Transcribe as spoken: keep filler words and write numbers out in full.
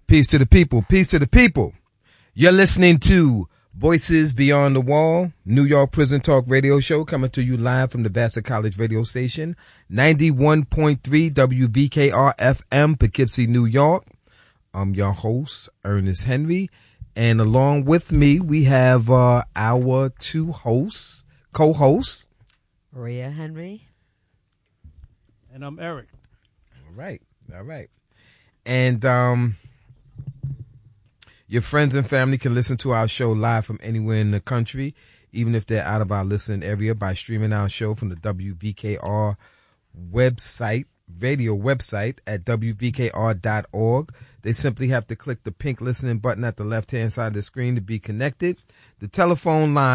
Peace to the people. Peace to the people. You're listening to Voices Beyond the Wall, New York Prison Talk radio show, coming to you live from the Vassar College radio station, ninety-one point three W V K R F M, Poughkeepsie, New York. I'm your host, Ernest Henry, and along with me, we have uh, our two hosts, co-hosts. Maria Henry. And I'm Eric. All right, all right. And um, your friends and family can listen to our show live from anywhere in the country, even if they're out of our listening area, by streaming our show from the W V K R website, radio website at W V K R dot org. They simply have to click the pink listening button at the left-hand side of the screen to be connected. The telephone line